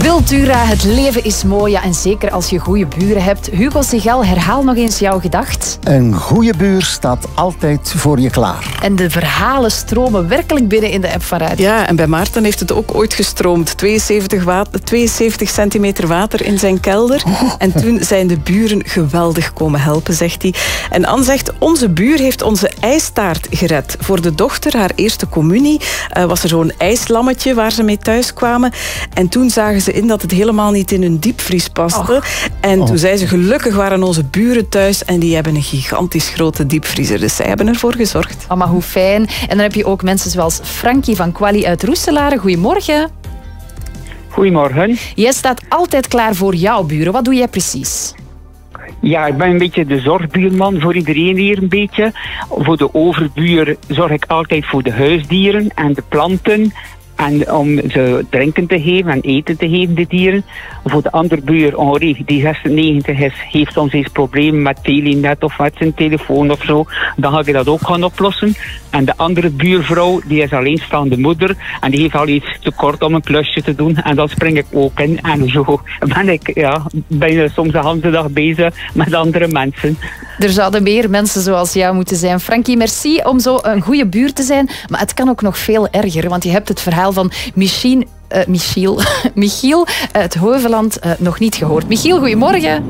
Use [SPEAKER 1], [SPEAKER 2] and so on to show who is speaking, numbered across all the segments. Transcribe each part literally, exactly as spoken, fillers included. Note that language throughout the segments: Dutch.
[SPEAKER 1] Wiltura, het leven is mooi. Ja, en zeker als je goede buren hebt. Hugo Sigel, herhaal nog eens jouw gedacht.
[SPEAKER 2] Een goede buur staat altijd voor je klaar.
[SPEAKER 1] En de verhalen stromen werkelijk binnen in de app van Radio.
[SPEAKER 3] Ja, en bij Maarten heeft het ook ooit gestroomd. tweeënzeventig, water, tweeënzeventig centimeter water in zijn kelder. En toen zijn de buren geweldig komen helpen, zegt hij. En Anne zegt, onze buur heeft onze ijstaart gered. Voor de dochter, haar eerste communie, uh, was er zo'n ijslammetje waar ze mee thuis kwamen. En toen zagen ze in dat het helemaal niet in hun diepvries paste. Oh. En toen oh. zei ze, gelukkig waren onze buren thuis en die hebben een gigantisch grote diepvriezer. Dus zij hebben ervoor gezorgd.
[SPEAKER 1] Oh, maar hoe fijn. En dan heb je ook mensen zoals Frankie van Quali uit Roeselare. Goedemorgen.
[SPEAKER 4] Goedemorgen.
[SPEAKER 1] Jij staat altijd klaar voor jouw buren. Wat doe jij precies?
[SPEAKER 4] Ja, ik ben een beetje de zorgbuurman voor iedereen hier een beetje. Voor de overbuur zorg ik altijd voor de huisdieren en de planten. En om ze drinken te geven en eten te geven, de dieren. Voor de andere buur, Henri, die zesennegentig is, heeft soms eens problemen met telenet of met zijn telefoon of zo. Dan ga ik dat ook gaan oplossen. En de andere buurvrouw, die is alleenstaande moeder. En die heeft al iets te kort om een klusje te doen. En dan spring ik ook in. En zo ben ik ja, bijna soms de hele dag bezig met andere mensen.
[SPEAKER 1] Er zouden meer mensen zoals jou moeten zijn. Frankie, merci om zo een goede buur te zijn. Maar het kan ook nog veel erger. Want je hebt het verhaal van Michien, uh, Michiel, Michiel uit Heuveland uh, nog niet gehoord. Michiel, goedemorgen.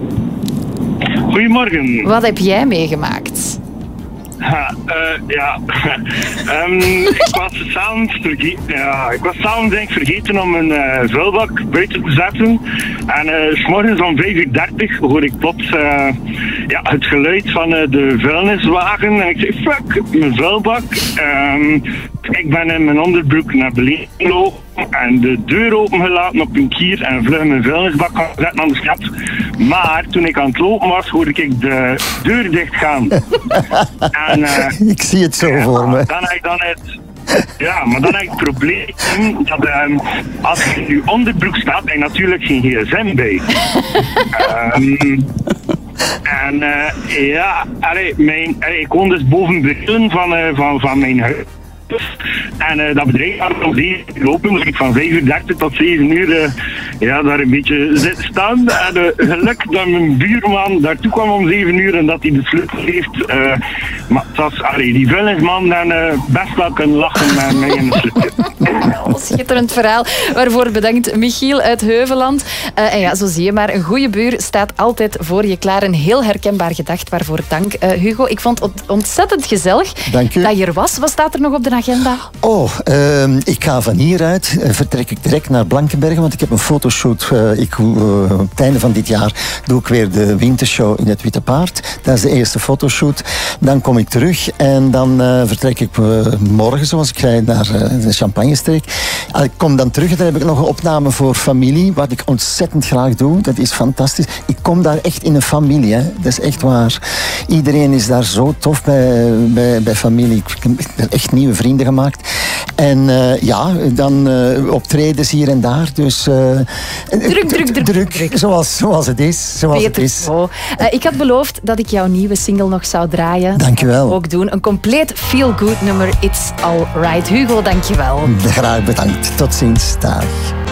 [SPEAKER 5] Goedemorgen.
[SPEAKER 1] Wat heb jij meegemaakt?
[SPEAKER 5] Ha, uh, ja, um, ik was s'avonds vergeten, ja, ik was s'avonds denk ik vergeten om een uh, vuilbak buiten te zetten. En uh, 's morgens om vijf uur dertig hoor ik plots uh, ja, het geluid van uh, de vuilniswagen. En ik zei, fuck, mijn vuilbak. Um, ik ben in mijn onderbroek naar beneden gelopen en de deur opengelaten op een kier en vlug mijn vuilnisbak gaan zetten aan de schap. Maar toen ik aan het lopen was, hoorde ik de deur dicht gaan. En, uh,
[SPEAKER 2] ik zie het zo
[SPEAKER 5] ja,
[SPEAKER 2] voor me.
[SPEAKER 5] Dan heb ik dan het, ja, maar dan heb ik het probleem dat um, als je in je onderbroek staat, heb je natuurlijk geen gsm bij. um, en uh, ja, allee, mijn, allee, ik woon dus boven Berlin van, uh, van, van mijn huis. En uh, dat bedrijf had om zeven uur open, dus ik van vijf uur dertig tot zeven uur uh, ja, daar een beetje zit staan. En uh, geluk dat mijn buurman daartoe kwam om zeven uur en dat hij de sleutel heeft. Uh, maar het was, allee, die vuilnisman dan uh, best wel kunnen lachen met mij in de sleutel.
[SPEAKER 1] Oh, schitterend verhaal. Waarvoor bedankt Michiel uit Heuveland. Uh, en ja, zo zie je maar, een goede buur staat altijd voor je klaar. Een heel herkenbaar gedacht, waarvoor dank. Uh, Hugo, ik vond het ontzettend gezellig
[SPEAKER 2] dank u.
[SPEAKER 1] Dat je er was. Wat staat er nog op de agenda?
[SPEAKER 2] Oh, uh, ik ga van hieruit, uh, vertrek ik direct naar Blankenbergen, want ik heb een fotoshoot. Uh, ik, uh, op het einde van dit jaar doe ik weer de wintershow in het Witte Paard. Dat is de eerste fotoshoot. Dan kom ik terug en dan uh, vertrek ik uh, morgen, zoals ik zei, naar uh, de Champagnestreek. Uh, ik kom dan terug en dan heb ik nog een opname voor familie, wat ik ontzettend graag doe. Dat is fantastisch. Ik kom daar echt in een familie, hè. Dat is echt waar. Iedereen is daar zo tof bij, bij, bij familie. Ik heb echt nieuwe vrienden gemaakt. En uh, ja, dan uh, optredens hier en daar. Dus, uh,
[SPEAKER 1] druk, druk, druk,
[SPEAKER 2] druk. Druk, zoals, zoals het is. Zoals
[SPEAKER 1] Peter,
[SPEAKER 2] het is.
[SPEAKER 1] oh. uh, ik had beloofd dat ik jouw nieuwe single nog zou draaien.
[SPEAKER 2] Dank je wel.
[SPEAKER 1] Ook doen. Een compleet feel-good nummer. It's All Right. Hugo, dank je wel.
[SPEAKER 2] Graag bedankt. Tot ziens. Dag.